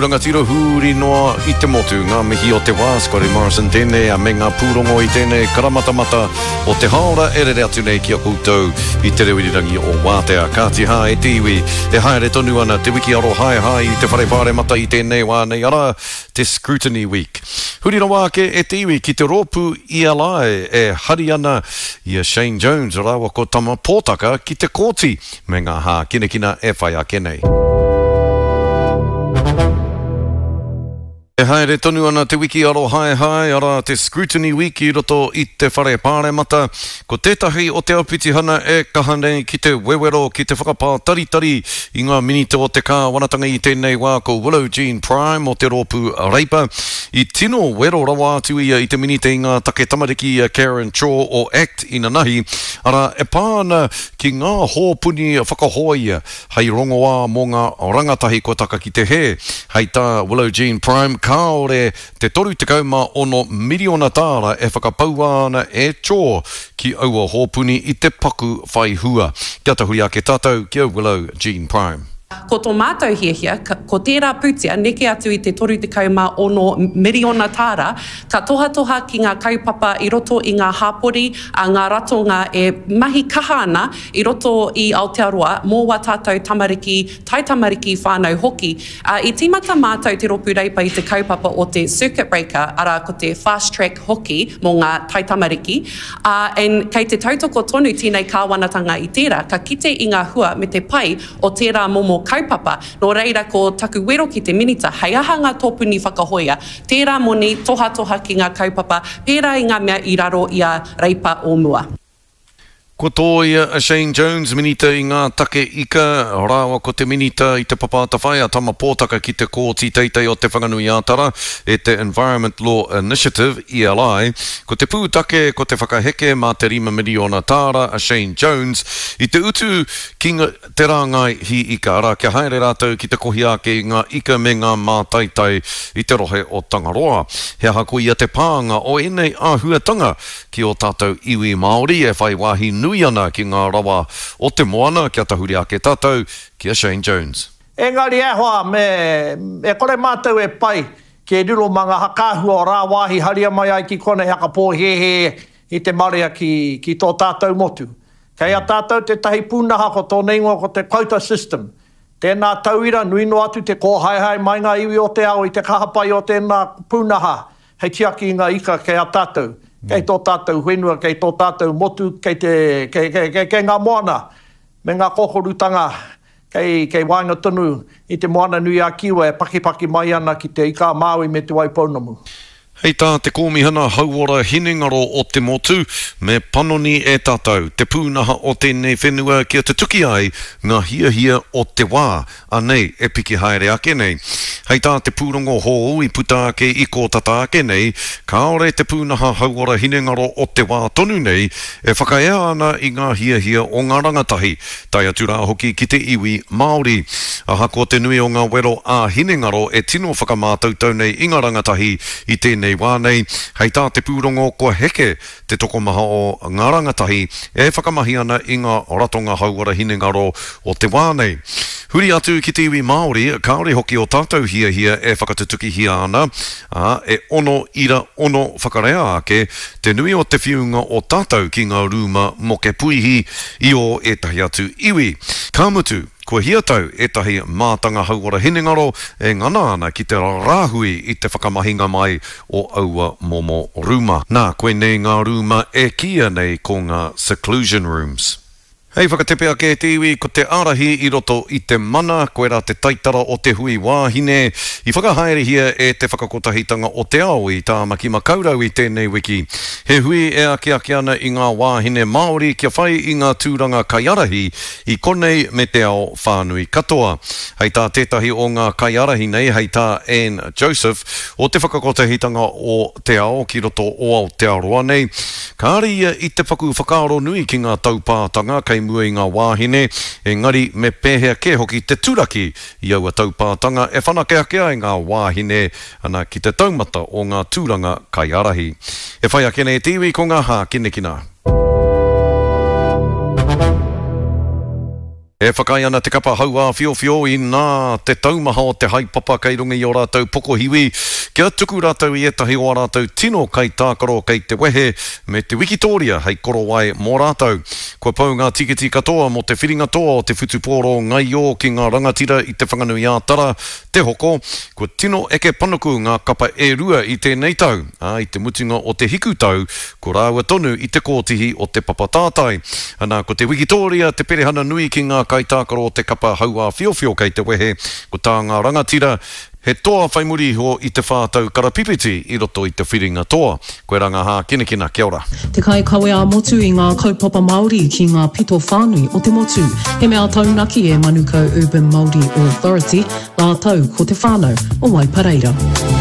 pūranga tiro huri noa I te motu ngā mihi o te wā Scotty Morrison tēnei a me ngā pūrongo I tēnei karamatamata o te haora erere atu nei ki a koutou I te rewirirangi o Wātea Kātiha e tiwi e haere tonu ana te wiki aro hai hai I te wharepare mata I tēnei wā nei ara te Scrutiny Week huri no wāke e tiwi ki te rōpū ELI e hari ana I a Shane Jones rawa ko tama pōtaka ki te kōti me ngā hā kinekina e whai ake nei E haere tonu ana te wiki aro hai hai ara te Scrutiny Week I roto I te whare pāre mata ko tētahi o te aupiti hana e kaha nei ki te wewero ki te whakapā taritari I ngā minita o te kā wanatanga I tēnei wā ko Willow Jean Prime o te rōpū Reipa I tino wero rawa atu ia I te minita I ngā take tamariki Karen Shaw o ACT ina nahi ara e pāna ki ngā hōpuni whakahoia hei rongoā mō ngā rangatahi ko taka ki te he hei tā Willow Jean Prime kaore te toru te kauma ono miliona tāra e whakapau ana e chō ki aua hōpuni I te paku whai hua. Kia tahuri ake tātou, kia Willow Jean Prime. Ko tō mātou hia, ko tērā pūtia, neke atu I te toru te kauma ono miliona tāra, ka toha ki ngā kaupapa I roto I ngā hāpori, a ngā ratonga e mahi kaha ana I roto I Aotearoa, mō wā tātou tamariki, tai tamariki whānau hoki. I tīmata mātou te rōpū reipa I te kaupapa o te circuit breaker, ara ko te fast track hoki mō ngā tai tamariki, and kei te tautoko tonu tēnei kāwanatanga I tērā, ka kite I ngā hua me te pai o tērā momo kaupapa, no reira ko taku wero ki te minita, hei aha ngā tōpuni whakahoia, tērā moni toha ki ngā kaupapa, pērā I ngā mea I raro I a reipa o mua. Ko tō ia a Shane Jones minita I ngā take ika, rāwa ko te minita I te papata whai a tama pōtaka ki te kōti teitei o te whanganui ātara e te Environment Law Initiative, ELI, ko te pūtake ko te whakaheke mā te 5 miliona tāra a Shane Jones I te utu ki te rāngai hi ika, ara kia haere rātou ki te kohi ake I ngā ika me ngā mātaitai I te rohe o Tangaroa. He aha ko ia te pānga o enei āhuatanga ki o tātou iwi Māori e whai wāhi nui ana ki ngā rawa o te moana kia tahuri ake tātou kia Shane Jones. Engari e hoa e kore mātou e pai ke riro manga hakāhua o rā wāhi haria mai ai ki kone haka pōhehe I te marea ki tō tātou motu. Kei a tātou te tahi pūnaha ko tō neingoa ko te quota system. Tēnā tauira nui no atu te kōhaihai mai ngā iwi o te ao I te kahapai o tēnā pūnaha hei tiaki I ngā ika kei a tātou. Kei tō tātou whenua, kei tō tātou motu, kei ngā moana, me ngā kokorutanga, kei wāinga tonu I te moana nui a kiwa e paki mai ana ki te ika Māui me te Waipounamu. Hei tā te kōmihana hauora hinengaro o te motu me panoni e tātou te pūnaha o tēnei whenua kia te tuki ai ngā hia o te wā anei e piki haere ake nei. Hei tā te pūrongo hōu I puta ake I kō tata ake nei, kaore te pūnaha hauora hinengaro o te wā tonu nei e whakaea ana I ngā hia o ngā rangatahi, tai atu rā hoki ki te iwi Māori. Aha ko te nui o ngā wero a hinengaro e tino whakamātautau nei I ngā rangatahi I tēnei wānei, hei tā te pūrongo kua heke te tokomaha o ngā rangatahi e whakamahi ana I ngā ratonga hauara hinengaro o te wānei. Huri atu ki te iwi Māori, kaore hoki o tātou hia e whakatutuki hia ana, e ono ira ono whakarea ake, te nui o te whiunga o tātou ki ngā rūma moke puihi I o e tahi atu iwi. Ka mutu, kua hiatau e tahi mātanga hauara hinengaro e ngana ana ki te rāhui I te whakamahinga mai o aua momo rūma. Nā, koe nei ngā rūma e kia nei ko ngā seclusion rooms. Hei whakatepe ake te iwi ko te arahi I roto I te mana koe rā te taitara o te hui wāhine I whakahaere hia e te whakakotahitanga o te ao I tā maki makaurau I tēnei wiki. He hui e ake ana I ngā wāhine Māori kia whai I ngā tūranga kaiarahi I konei me te ao whānui katoa. Hei tā tētahi o ngā kaiarahi nei hei tā Anne Joseph o te whakakotahitanga o te ao ki roto o Aotearoa nei. Kāri ia I te whakaro nui ki ngā taupātanga kei mua I ngā wāhine, engari me pēhea ke hoki te turaki I aua taupātanga e whanakeakea I ngā wāhine ana ki te taumata o ngā tūranga kaiarahi. E whai ake nei te iwi ko ngā hā kinekina. E whakai ana te kapa haua whio I nā te taumaha o te haipapa kei rungi I o rātou poko hiwi. Kia tuku rātou I etahi o rātou tino kei tākaro kei te wehe me te Wikitoria hei koro wai mō rātou. Kua pau ngā tikiti katoa mo te whiringa toa o te whutupōro ngai o ki ngā rangatira I te whanganui ātara te hoko. Kua tino eke panuku ngā kapa e rua I tēnei tau. I te mutunga o te hiku tau, ko rāua tonu I te kōtihi o te papatātai. Ana ko te Wikitoria te perehana nui ki ngā kai tākaro te kapa haua whio kei te wehe, ko tā ngā rangatira, he toa whaimuri ho I te whātau karapipiti I roto I te whiringa toa. Koe rangahā, kina, kia ora. Te kai kawe a motu I ngā kaupapa Māori ki ngā pito whānui o te motu. He mea taunaki e Manukau Urban Māori Authority, lā tau ko te whānau o Waipareira.